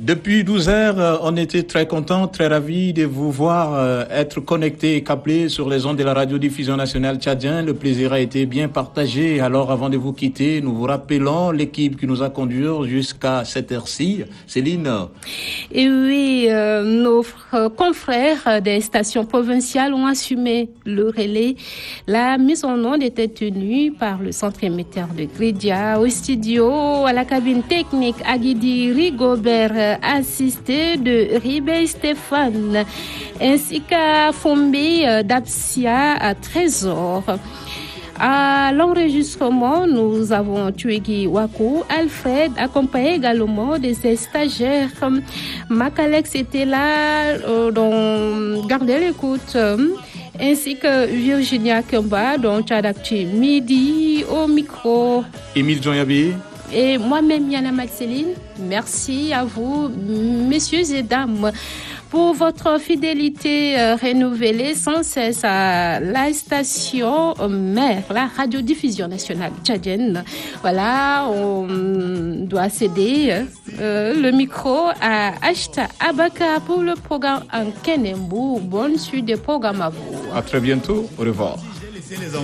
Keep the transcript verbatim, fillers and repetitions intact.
Depuis douze heures, on était très contents, très ravis de vous voir euh, être connectés et câblés sur les ondes de la radiodiffusion nationale tchadienne. Le plaisir a été bien partagé. Alors, avant de vous quitter, nous vous rappelons l'équipe qui nous a conduits jusqu'à cette heure-ci. Céline. Et oui, euh, nos confrères des stations provinciales ont assumé le relais. La mise en onde était tenue par le centre émetteur de Grédia. Au studio, à la cabine technique, Aguidi Rigobert, assisté de Ribé Stéphane, ainsi qu'à Fombi d'Apsia à Trésor. À l'enregistrement, nous avons Tuégui Wakou, Alfred, accompagné également de ses stagiaires. Macalex était là, euh, donc gardez l'écoute, ainsi que Virginia Kemba, dont Tchadakti Midi, au micro. Émile Djonyabi. Et moi-même, Yana Maxeline, merci à vous, messieurs et dames, pour votre fidélité euh, renouvelée sans cesse à la station mère, la radiodiffusion nationale tchadienne. Voilà, on doit céder euh, le micro à Ashta Abaka pour le programme en Kenembu. Bonne suite des programmes à vous. À très bientôt. Au revoir.